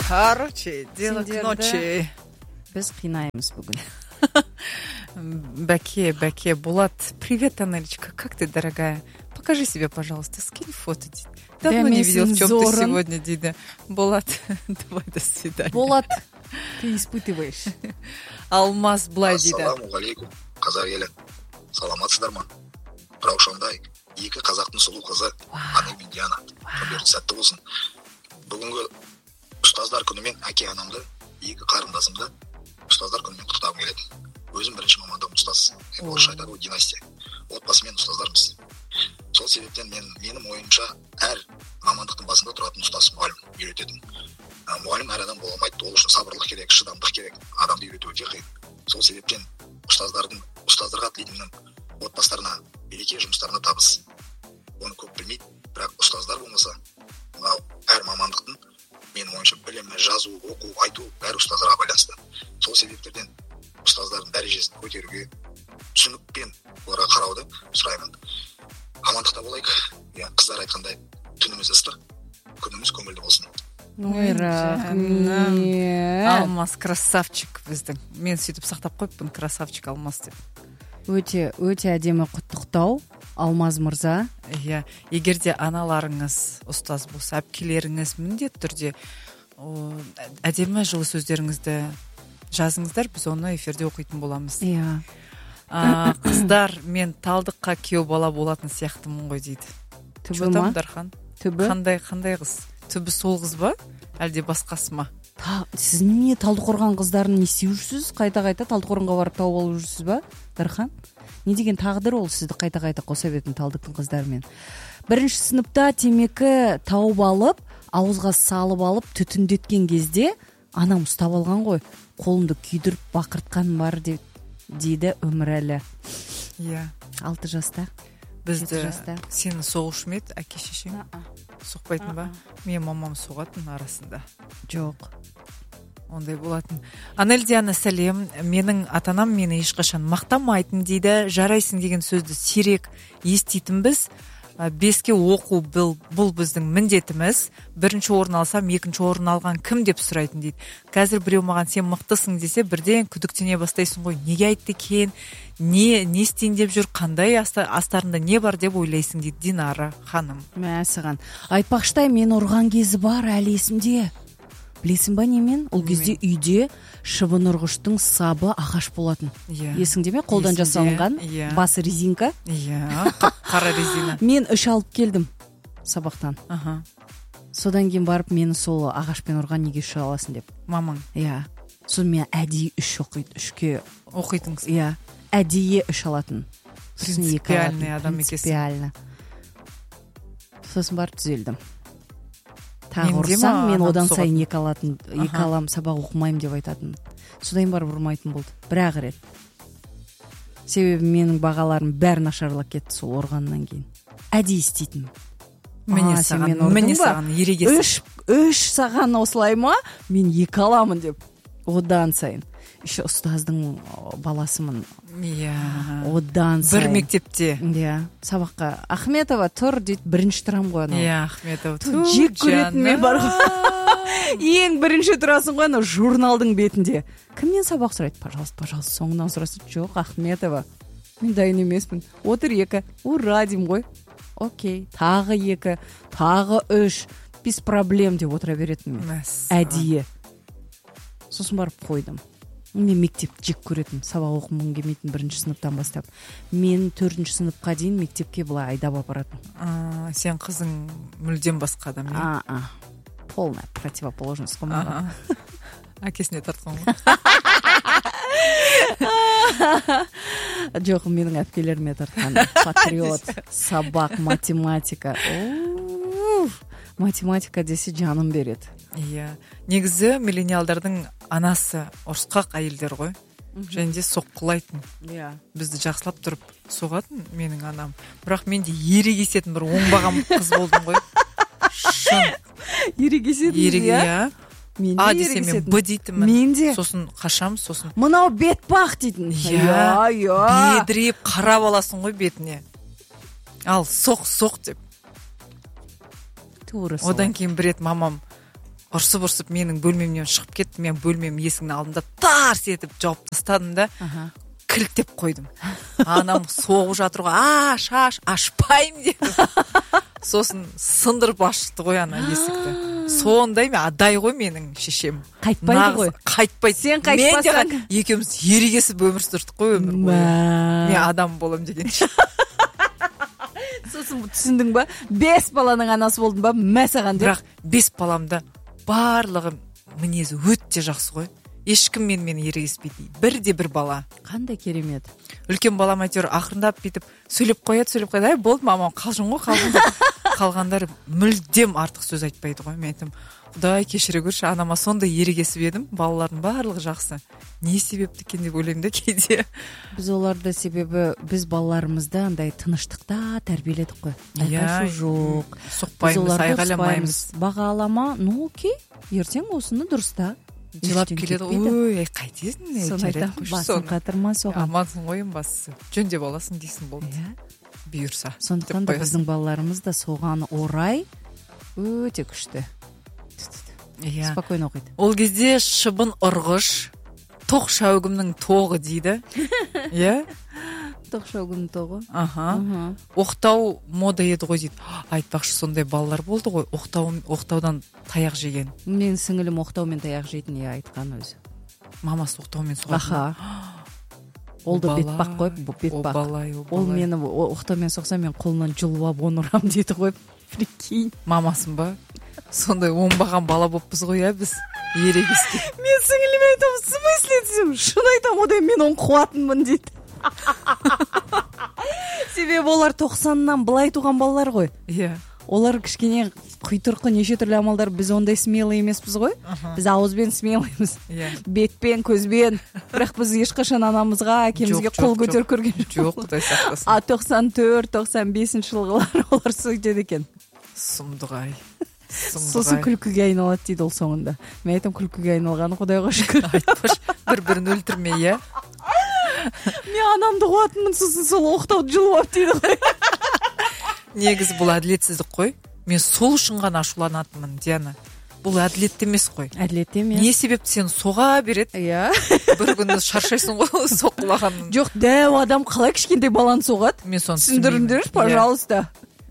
Короче, дело к ночи. Біз қинаймыз бүгін. Бәке, Булат. Привет, Анелечка. Как ты, дорогая? Покажи себе, пожалуйста, скинь фото. Давно не видел, в чем ты сегодня, Дида. Булат, давай до свидания. Булат, ты испытываешь. Алмаз былай дейді. Ассалаумағалейкум, қазақ елі. Саламатсыздар ма? Раушандай, екі қазақтың сұлу қызы, Анель мен Диана. Күндеріңіз сәтті болсын. Бүгінгі ұстаздар күнімен әке анамды, екі қарындасымды ұстаздар күнімен құттықтағым келеді. Өзім бірінші мамандығым ұстаз. Орысша айтады ғой, династия. Отбасымен ұстаздармыз. Сол себептен менің ойымша әр мамандықтың басында тұратын ұстаз мұғалім үйрететін. Мұғалім әр адам бола алмайды, ол үшін сабырлық керек, шыдамдық керек, адамды үйрету өте қиын. Сол себептен ұстаздарға тілейтінім отбасыларына береке, жұмыстарына табыс. Оны көп білмейді, бірақ ұстаздар болмаса, әр мамандықтың менің ойымша білімі, жазу, оқу, айту бәрі ұстаздарға байланысты. Сол себептерден ұстаздардың дәрежесін көтеруге, түсінікпен оларға қарауды сұраймын. Амандықта болайық. Қыздар айтқандай, түніміз ыстық, күніміз көңілді болсын. Ой, рахмет. Алмаз красавчик біздің. Мен сөйтіп сақтап қойыппын, красавчик Алмаз деп. Өте әдемі құттықтау, Алмаз мырза. Иә, егер де аналарыңыз ұстаз болса, әпкелеріңіз міндетті түрде әдемі жылы сөздеріңізді жазыңыздар, біз оны эфирде оқитын боламыз. Иә. Қыздар, мен талдыққа күйеу бала болатын сияқтымын ғой дейді. Түбі ма? Дархан. Түбі? Қандай қыз? Түбі сол қыз ба? Әлде басқасы ма? Сіз не Талдықорған қыздарын не істеп жүрсіз? Қайта Талдықорғанға барып тауып алып жүрсіз ба, Дархан? Не деген тағдыр ол сізді қайта қоса беретін Талдықтың қыздарымен. Бірінші сыныпта темекі тауып алып, ауызға салып алып, түтіндеткен кезде анам ұстап алған ғой. Қолымды күйдіріп бақыртқан бар дейді Өмірәлі. Иә. 6 жаста. Бізді сені соғушы ма еді әке шешең? Соқпайтын ба? Мен мамам соғатын арасында. Жоқ. Ондай болатын. Анель, Диана, сәлем. Менің атанам мені ешқашан мақтамайтын дейді. Жарайсың деген сөзді сирек еститін біз. 5-ке оқу бұл біздің міндетіміз. 1-ші орын алсам, 2-ші орын алған кім деп сұрайтын дейді. Қазір біреу маған сен мықтысың десе, бірден күдіктене бастайсың ғой. Неге айтты екен? Не істейін деп жүр? Қандай астарында не бар деп ойлайсың дейді Динара ханым. Мәсіған. Айтпақшыдай мен ұрған кезі бар, әлі есімде. Білесің ба немен? Ол кезде үйде шыбын ұрғыштың сабы ағаш болатын. Есіңде ме? Қолдан жасалынған, басы резинка. Иә, қара резина. Мен 3 алып келдім сабақтан. Содан кейін барып мені сол ағашпен ұрған, неге 3 аласың деп. Мамаң? Иә. Содан мен әдейі 3 оқиды, 3-ке оқитыңыз. Иә. Әдейі 3 алатын. Принципиальный адам екесің. Принципиальный. Сосын барып түзелдім. Тағы ұрсаң, мен одан сайын 2 алам, сабақ оқымайым деп айтатын. Содан барып ұрмайтын болды. Бір-ақ рет. Себебі менің бағаларым бәрі нашарлап кетті сол ұрғаннан кейін. Әдейі істейтін. Міне саған ерегесі. 3 саған осылай ма? Мен 2 аламын деп. Одан сайын. Еще ұстаздың баласымын. Иә. Одан сайын. Бір мектепте. Иә. Сабаққа. Ахметова тұр дейді, 1-ші тұрам ғой. Иә, Ахметова тұр. Жек көретін мен бар ғой. Ең бірінші тұрасың ғой, журналдың бетінде. Кімнен сабақ сұрайды? Пожалуйста, соңынан сұрасы. Жоқ, Ахметова. Мен дайын емеспін. Отыр 2. Ура деймін ғой. Окей. Тағы 2. Тағы 3. Без проблем деп отыра беретін мен. Әдейі. Сосын барып қойдым. Мен мектеп жек көретін, сабақ оқымағым келмейтін 1-ші сыныптан бастап. Мен 4-ші сыныпқа дейін мектепке былай айдап апаратын. Сен қызың мүлдем басқа адам. Полная противоположность қой маған. Әкесіне тартқан ғой. Жоқ, менің әпкелеріме тартқан. Патриот, сабақ, математика. Математика десе жаным береді. Иә. Негізі миллениалдардың анасы ұрысқақ әйелдер ғой. Және де соққылайтын. Иә. Бізді жақсылап тұрып соғатын менің анам. Бірақ мен де ерегесетін бір оңбаған қыз болдым ғой. Шын. Ерегесетін, иә. А десе мен Б дейтінмін. Мен де. Сосын қашам, сосын. Мынау бетпақ дейтін. Иә. Бедіреп қарап аласың ғой бетіне. Ал соқ деп. Тура сол. Одан кейін бір рет мамам ұрсып менің бөлмемнен шығып кетті. Мен бөлмем есігінің алдында тарс етіп жауып тастадым да кілттеп қойдым. Анам соғып жатыр ғой, ашпаймын деді. Сосын сындырып ашты ғой ана есікті. Сондай мен адай ғой менің шешем. Қайтпайды ғой. Қайтпайды. Сен қайтпасаң. Екеуміз ерегесіп өмір сүрдік қой өмір бойы. Мен адам болам дегенше. Сосын түсіндің ба? 5 баланың анасы болдың ба? Мәсаған деп. Бірақ 5 баламда барлығы мінезі өте жақсы ғой. Ешкім мен ерегеспейді. Бір бала. Қандай керемет. Үлкен балам әйтеуір ақырындап бүйтіп сөйлеп қояды. Ай, болды мамам, қалжың деп. Қалғандары мүлдем артық сөз айтпайды ғой. Мен айтам, Құдай кешіре көрші, анама сондай ерегесіп едім. Балалардың барлығы жақсы. Не себепті екен деп ойлаймын да кейде. Біз оларды себебі біз балаларымызды андай тыныштықта тәрбиеледік қой. Айқашу жоқ. Соқпаймыз, айғайламаймыз. Бағалама, ну окей, ертең осыны дұрыста. Жылап келеді, ой, қайтесің? Соны айтам, басын қатырма соған. Амансың ойын бастысы. Жөндеп аласың дейсің болды. Бұйырса. Сондықтан да біздің балаларымыз да соған орай өте күшті. Спокойно оқиды. Ол кезде шыбын ұрғыш, тоқ шәугімнің тоғы дейді. Иә? Тоқ шәугімнің тоғы. Оқтау мода еді ғой дейді. Айтпақшы, сондай балалар болды ғой, оқтаудан таяқ жеген. Мен сіңілім оқтаумен таяқ жейтін, айтқан өзі. Мамасы оқтаумен соғатын. Ол да бетпақ қой, бетпақ. Ол мені оқтаумен соқса, мен қолынан жұлып оны ұрам дейді ғой. Прикинь. Мамасын ба? Сондай оңбаған бала боппыз ғой, біз ерегеске. Мен сіңіліме айтам, в смысле десем, шын айтам, одай мен оның қуатынмын дейді. Себебі олар 90-нан былай туған балалар ғой. Иә. Олар кішкене құйтырқы неше түрлі амалдар, біз ондай смелый емеспіз ғой. Біз ауызбен смелыймыз. Бетпен, көзбен. Бірақ біз ешқашан анамызға, әкемізге қол көтер көрген жоқ. Құдай сақтасын. 94-95 жылғылар олар сөйтеді екен. Сұмдық-ай. Сосын күлкіге айналады дейді ол соңында. Мен айтам, күлкіге айналғаны Құдайға шүкір. Айтпаш, бір-бірін өлтірме, иә? Мен анамды қуатынмын, сосын сол оқтауды жұлып алып дейді ғой. Негізі бұл әділетсіздік қой. Мен сол үшін ғана ашуланатынмын, Диана. Бұл әділетті емес қой. Әділетті емес. Не себепті сен соға береді? Иә. Бір күні шаршайсың ғой соққылағанын. Жоқ, дәу адам қалай кішкентай баланы соғады? Мен соны түсіндіріңдерші, пожалуйста.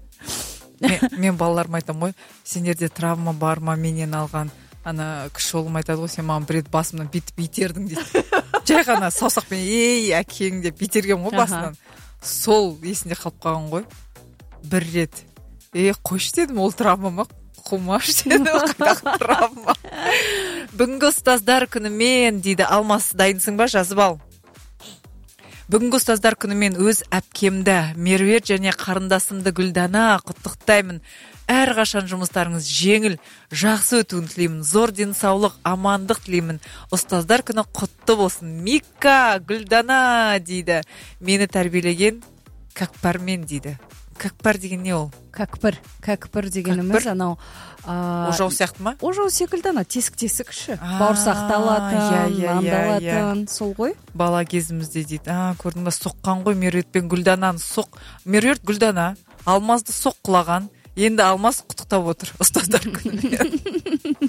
Мен балаларыма айтам ғой, сендерде травма бар ма менен алған? Ана кіші ұлым айтады ғой, сен маған бір рет басымнан бүйтіп итердің дейді. Жай ғана саусақпен ей әкең деп итерген ғой басынан. Сол есінде қалып қалған ғой. Бір рет. Қойшы дедім, ол травма ма? Қумаш дедім, қайдағы травма. Бүгінгі ұстаздар күнімен дейді, Алмас, дайынсың ба? Жазып ал. Бүгінгі ұстаздар күнімен өз әпкемді, Меруерт және қарындасымды Гүлдана құттықтаймын. Әрқашан жұмыстарыңыз жеңіл, жақсы өтуін тілеймін. Зор денсаулық, амандық тілеймін. Ұстаздар күні құтты болсын. Мика, Гүлдана дейді. Мені тәрбиелеген Кәкпармен дейді. Кәкпар деген не ол? Кәкпір дегеніміз анау ожау сияқты ма? Ожау секілді, ана тесік іші. Бауырсақты алатын, андалатын, сол ғой. Бала кезімізде дейді. Көрдің ба, соққан ғой Меруерт пен Гүлдананы соқ. Меруерт Гүлдана Алмазды соққылаған. Енді Алмаз құттықтап отыр ұстаздар күнімен.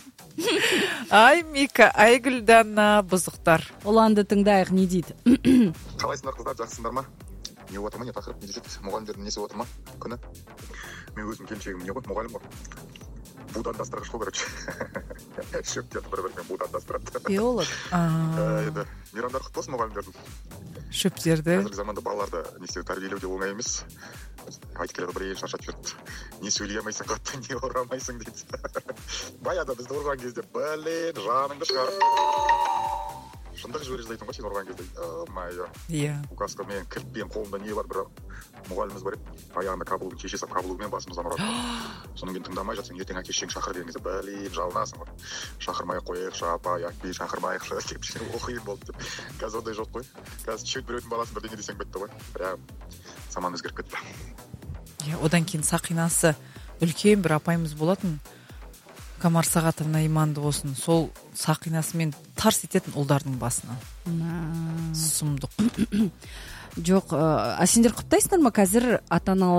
Ай Мика, ай Гүлдана, бұзықтар. Оланды тыңдайық, не дейді? Қалайсыңдар қыздар, жақсыңдар ма? Не отыр ма, не тақырып, не жүреді? Мұғалімдердің несі отыр ма? Күні? Мен өзім келіншегім не ғой, мұғалім ғой. Будандастырғыш қой, короче. Шөптерді бір-бірімен будандастырады. Биолог. Енді мейрамдар құтты болсын мұғалімдердің. Шөптерді. Қазіргі заманда балаларды не істеу, тәрбиелеу де оңай емес. Айтып келеді, бір ел шаршап жүрді. Не сөйлей алмайсың қатты, не ұрамайсың дейді. Баяда бізді ұрған кезде, блин, жаныңды шығарып. Шындық жібере жаздайтын ғой сен ұрған кезде. Майя. Иә. Указка мен кілтпен қолымда не бар, бір мұғаліміміз бар еді. Аяғында каблугын шеше сап каблугымен басымыздан ұрады. Содан кейін тыңдамай жатсың, ертең әке шешең шақыр деген кезде, блин, жалынасың ғой. Шақырмай-ақ қояйықшы, апа, әкпей шақырмайықшы деп оқиын болды деп. Қазір ондай жоқ қой. Қазір шет біреудің баласын бірдеңе десең бітті ғой. Прям заман өзгеріп кетті. Одан кейін Сақинасы үлкен бір апайымыз болатын. Камар Сағатовна иманды болсын. Сол Сақинасымен тарс ететін ұлдардың басына. Сұмдық. Жоқ, сендер құптайсыңдар ма қазір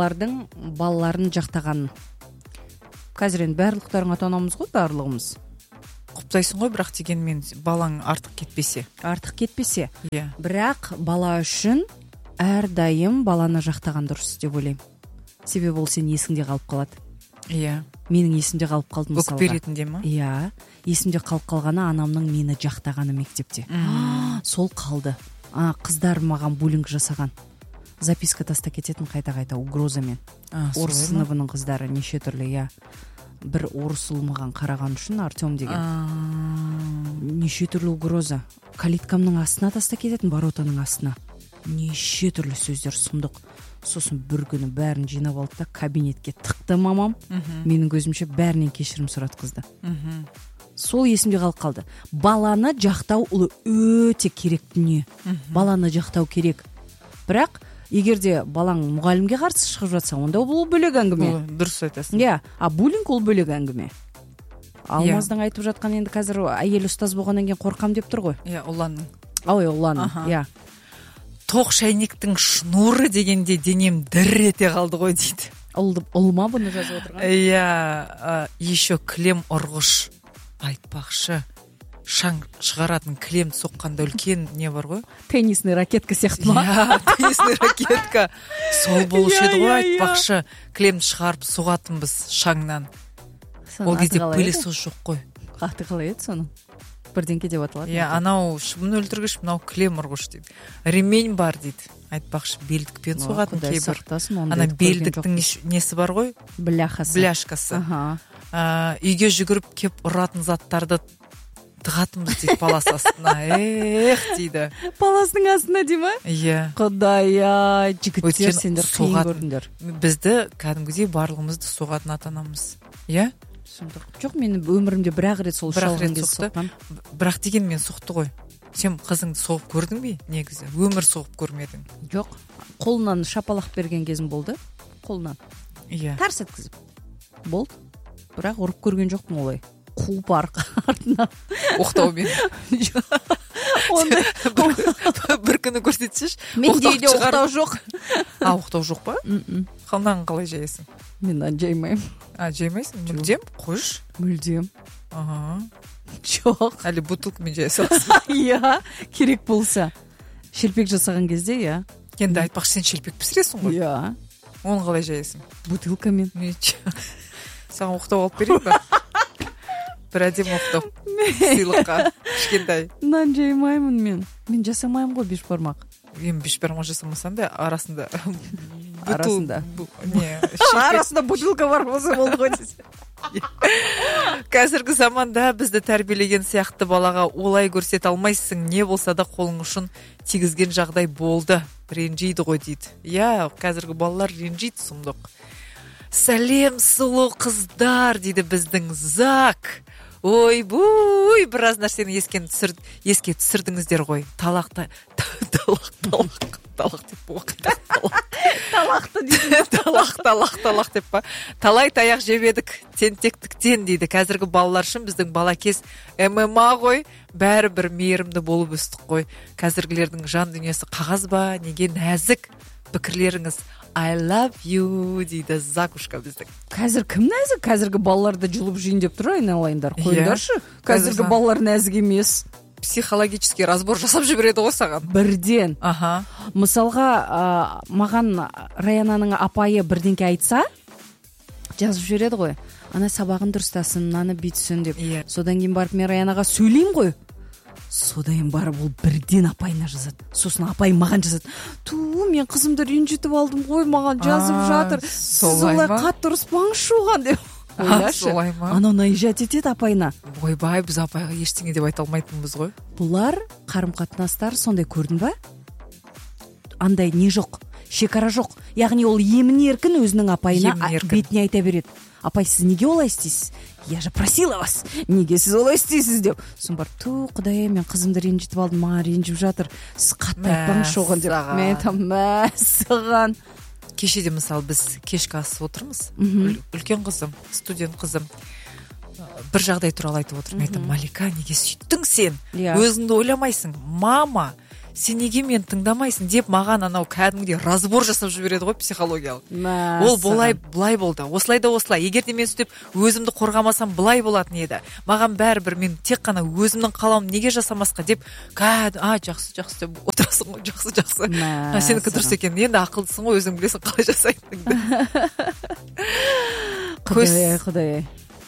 ата-аналардың балаларын жақтағанын? Қазір енді барлықтарың ата-анамыз ғой, барлығымыз. құптайсың ғой, бірақ дегенмен балаң артық кетпесе. Иә. Бірақ бала үшін әрдайым баланы жақтаған дұрыс деп ойлаймын. Себебі ол сен есіңде қалып қалады. Иә. Менің есімде қалып қалды мысалға. Өкіп беретінде ма? Иә. Есімде қалып қалғаны анамның мені жақтағаны мектепте. Сол қалды. Қыздар маған буллинг жасаған. Записка таста кететін қайта угрозамен. Орыс сыныбының қыздары неше түрлі, иә. Бір орыс ұл маған қараған үшін, Артем деген. Неше түрлі угроза. Калиткамның астына таста кететін, воротаның астына. Неше түрлі сөздер, сұмдық. Сосын бір күні бәрін жинап алды да кабинетке тықты мамам. Менің көзімше бәрінен кешірім сұрады қызды. Сол есімде қалып қалды. Баланы жақтау ұлы өте керек дүние. Баланы жақтау керек. Бірақ егерде балаң мұғалімге қарсы шығып жатса, онда бұл бөлек әңгіме. Дұрыс айтасың. Иә, буллинг ол бөлек әңгіме. Алмаздың айтып жатқан енді қазір әйел ұстаз болғаннан кейін қорқам деп тұр ғой. Иә, ұланның. Ұланның, иә. Тоқ шайнектің шнуры дегенде денем дір ете қалды ғой дейді. Ұл ма бұны жазып отырған? Иә, еще клем ұрғыш. Айтпақшы, шаң шығаратын клемді соққанда үлкен не бар ғой? Теннисный ракетка сияқты ма? Иә, теннисный ракетка. Сол болушы еді ғой, айтпақшы. Клемді шығарып соғатынбыз шаңнан. Ол кезде пылесос жоқ қой. Аты қалай еді соның? Бірдеңке деп аталады. Иә, анау шыбын өлтіргіш, мынау клем ұрғыш дейді. Ремень бар дейді. Айтпақшы, белдікпен соғатын кейбір. Ана белдіктің несі бар ғой? Бляшкасы. Үйге жүгіріп кеп ұратын заттарды тығатымыз дейді палас астына. Дейді. Паластың астына дей ма? Иә. Құдай-ай, жігіттер сендер қиын көрдіңдер. Бізді кәдімгідей барлығымызды соғатын ата-анамыз. Иә? Жоқ, мен өмірімде бір-ақ рет сол шалған кез соққан. Бірақ дегенмен соқты ғой. Сен қызыңды соғып көрдің бе негізі? Өмір соғып көрмедің? Жоқ. Қолынан шапалақ берген кезім болды. Қолынан. Иә. Тарс еткізіп. Болды. Бірақ ұрып көрген жоқпын олай. Қуып артына. Оқтаумен. Бір күні көрсетсеш. Менде үйде оқтау жоқ. Оқтау жоқ па? Нан қалай жайсың? Мен нан жаймаймын. Жаймайсың? Мүлдем? Қойш? Мүлдем. Жоқ. Әлі бутылкамен жай саласың? Иә, керек болса. Шелпек жасаған кезде, иә. Енді айтпақшы, сен шелпек пісіресің ғой? Иә. Оны қалай жайсың? Бутылкамен. Саған оқтау алып берейін ба? Бір әдем оқтау. Сыйлыққа. Кішкентай. Нан жаймаймын мен. Мен жасамаймын ғой бешбармақ. Мен бешбармақ жасамасам да арасында арасында бутылка бар болса болды ғой десе. Қазіргі заманда бізді тәрбиелеген сияқты балаға олай көрсете алмайсың, не болса да қолың ұшын тигізген жағдай болды. Ренжиді ғой дейді. Иә, қазіргі балалар ренжиді, сұмдық. Сәлем, сұлу қыздар, дейді біздің Зак. Ой-буй, біраз нәрсені еске түсірдіңіздер ғой. Талақ деп оқиды. Талақты дейді. Талақ деп па. Талай таяқ жебедік тентектіктен дейді. Қазіргі балалар үшін біздің балакез ММА ғой. Бәрі бір мейірімді болып өстік қой. Қазіргілердің жан дүниесі қағаз ба, неге нәзік пікірлеріңіз. I love you дейді Закушка біздің. Қазір кім нәзік? Қазіргі балаларды жұлып жейін деп тұр, айналайындар. Қойыңдаршы. Қазіргі балалар нәзік емес. Психологический разбор жасап жібереді ғой саған. Бірден. Мысалға, маған Раянаның апайы бірдеңке айтса, жазып жібереді ғой. Ана сабағын дұрыстасын, мынаны бүйтсін деп. Содан кейін барып мен Раянаға сөйлеймін ғой. Содан барып ол бірден апайына жазады. Сосын апай маған жазады. Мен қызымды ренжітіп алдым ғой, маған жазып жатыр. Сіз олай қатты ұрыспаңызшы оған деп. Ойлашы. Анау наезжать етеді апайына. Ойбай, біз апайға ештеңе деп айта алмайтынбыз ғой. Бұлар қарым-қатынастар сондай, көрдің ба? Андай не жоқ, шекара жоқ. Яғни ол емін-еркін өзінің апайына бетіне айта береді. Апай, сіз неге олай істейсіз? Я же просила вас. Неге сіз олай істейсіз деп. Сосын бар, құдай, мен қызымды ренжітіп алдым, маған ренжіп жатыр. Сіз қатты айтпаңызшы оған деп. Мен мәссаған. Кешеде мысалы біз кешкі асып отырмыз. Үлкен қызым, студент қызым бір жағдай туралы айтып отыр. Мен айтам, Малика, неге сөйттің сен? Өзіңді ойламайсың. Мама, сен неге мені тыңдамайсың деп маған анау кәдімгідей разбор жасап жібереді ғой психологиялық. Ол былай болды, осылай да осылай. Егер де мен сөйтіп өзімді қорғамасам былай болатын еді. Маған бәрібір, мен тек қана өзімнің қалауым неге жасамасқа деп жақсы деп отырасың ғой, жақсы. Сенікі дұрыс екен. Енді ақылдысың ғой, өзің білесің қалай жасайтыныңды. Құдай.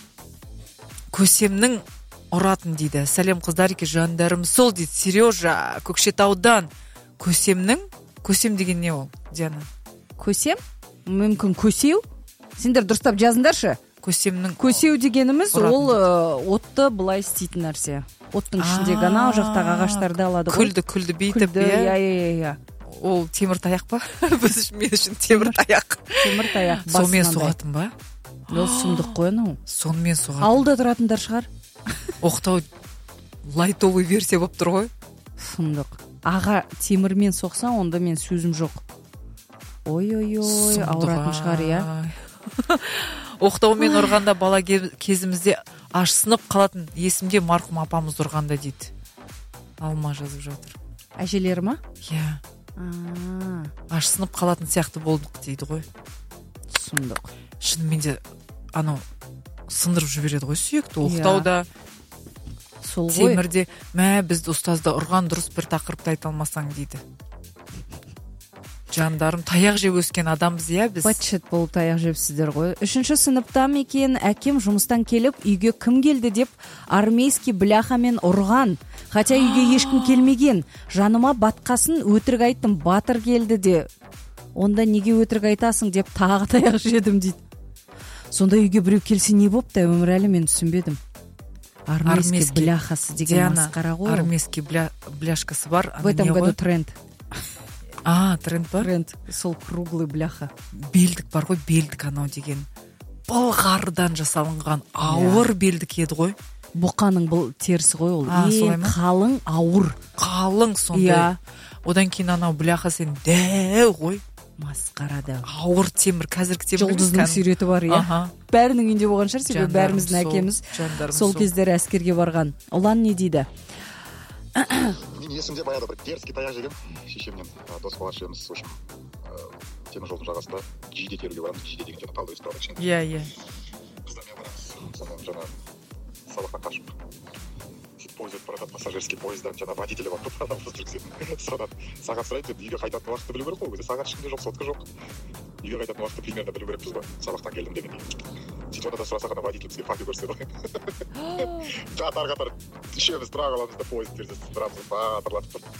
Көсемнің ұратын дейді. Сәлем қыздар, жандарым сол дейді. Сережа Көкшетаудан. Көсем деген не ол, Диана? Көсем? Мүмкін көсеу? Сендер дұрыстап жазыңдаршы. Көсеу дегеніміз ол отты былай істейтін нәрсе. Оттың ішіндегі анау жақтағы ағаштарды алады ғой. Күлді бейтіп, иә. Ол темір таяқ па? Мен үшін темір таяқ. Темір таяқ басынан. Сонымен соғатын ба? Ол сұмдық қой анау. Сонымен соғатын. Ауылда тұратындар шығар. Оқтау лайтовый версия болып тұр ғой. Сұмдық. Аға темірмен соқса, онда мен сөзім жоқ. Ой, ауыратын шығар, иә. Оқтаумен ұрғанда бала кезімізде ашсынып қалатын, есімде марқұм апамыз ұрғанда дейді. Алма жазып жатыр. Әжелері ма? Иә. Ашсынып қалатын сияқты болдық дейді ғой. Сұмдық. Шынымен де анау сындырып жібереді ғой сүйекті. Оқтауда, темірде, бізді ұстазда ұрған дұрыс бір тақырыпты айта алмасаң дейді. Жандарым, таяқ жеп өскен адамбыз, иә біз. Бачет болып таяқ жепсіздер ғой. 3-ші сыныптан екен, әкем жұмыстан келіп, үйге кім келді деп армейский бляхамен ұрған. Хотя үйге ешкім келмеген. Жаныма батқасын өтірік айттым, батыр келді де. Онда неге өтірік айтасың деп тағы таяқ жедім дейді. Сонда үйге біреу келсе не бопты, өмір әлі мен түсінбедім. Армейский бляхасы деген масқара ғой. Армейский бляшкасы бар. В этом году тренд. Тренд бар? Тренд, сол круглый бляха. Белдік бар ғой, белдік анау деген. Былғардан жасалынған ауыр белдік еді ғой. Бұқаның бұл терісі ғой ол. Қалың, ауыр. Қалың сондай. Одан кейін анау бляха сен дәу ғой. Масқарада. Ауыр темір, қазіргі темір. Жұлдыздың суреті бар, иә. Бәрінің үйінде болған шығар, себебі бәріміздің әкеміз сол кездері әскерге барған. Ұлан не дейді? Мен есімде баяғыда бір дерзкий таяқ жеген шешемнен дос балашымыз, в общем, темір жолдың жағасында жиде теруге барамыз, жиде деген жаңа талды өстіп алған. Иә. Қыздармен барамыз, сонымен жаңа сабаққа қашып поезд өтіп барады, пассажирский поездан жаңа водителі бар, адамды жүргізетін. Содан сағат сұрайды, үйге қайтатын уақытты білу керек қой, өзі сағат ішінде жоқ, сотка жоқ. Үйге қайтатын уақытты примерно білу керекпіз ғой, сабақтан келдім дегендей. Сөйтіп онда сұрасақ, ана водитель бізге факел көрсетеді ғой. Қатар үшеуміз тұра қаламыз да поезд терезесін тұрамыз, батырлатып тұр.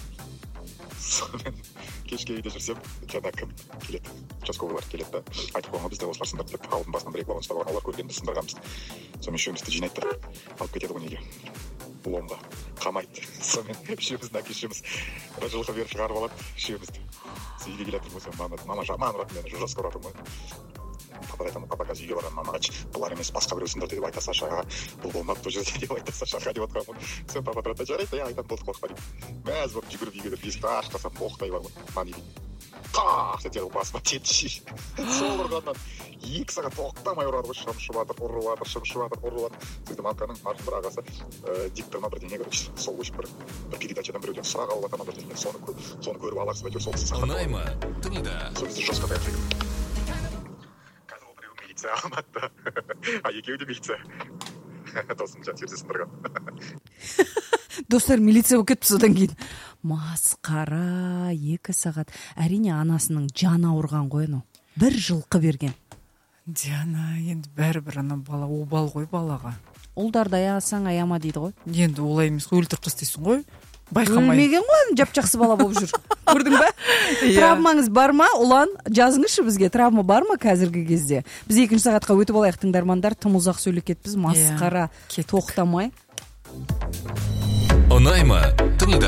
Сонымен кешке үйде жүрсем, жаңа кім келеді, участковыйлар келеді да, айтып қойған бізде осылар сындырды деп, алдын басынан бір-екі баланы ұстап алған, олар көргенді сындырғанбыз. Сонымен үшеумізді жинайды да, алып кетеді ғой неге, ломға, қамайды. Сонымен үшеуміздің әке-шешеміз жылқы беріп шығарып алады, үшеумізді. Үйге келе жатырмын, мама жаман ұратын мені, жұржасқа ұратын ғой. Папа айтамын, папа қазір үйге барамын, мамаға бұлар емес, басқа біреу сындырды деп айта Сашаға, бұл болмады бұл жерде деп айта Сашаға деп отқанмын. Сен папа тұрады, жарайды, айтамын, болды, қорықпа деймін. Мәз болып жүгіріп үйге кіріп есікті ашып қалсам, оқтай бар ғой, мани деймін. Тақ деді басыма тетші. Сол ұрғаннан 2 сағат тоқтамай ұрады ғой, шымшып жатыр. Сөйтіп Анканың марқұм бір ағасы диктор ма бірдеңе, короче, сол үшін бір передачадан біреуден сұрақ алып жатыр, бірдеңе, соны көріп аларсыз ба, сол кісі сақтап. Ұнай ма? Тыңда. Сол кезде жосқа таяқ жеген. Қазір ол біреу милиция алмады, екеуі де милиция. Досым жан терезесін тұрған. Достар, милиция болып кетіпсіз одан кейін. Масқара, 2 сағат. Әрине анасының жаны ауырған ғой анау. Бір жылқы берген. Диана, енді бәрібір ана бала обал ғой балаға. Ұлдарды аясаң аяма дейді ғой. Енді олай емес, өлтіріп тастайсың ғой. Байқамай. Өлмеген ғой, жап-жақсы бала болып жүр. Көрдің бе? Травмаңыз бар ма? Ұлан, жазыңызшы бізге. Травма бар ма қазіргі кезде? Біз 2 сағатқа өтіп алайық, тыңдармандар. Тым ұзақ сөйлеп кетіппіз. Масқара, тоқтамай. Ұнай ма? Тыңда.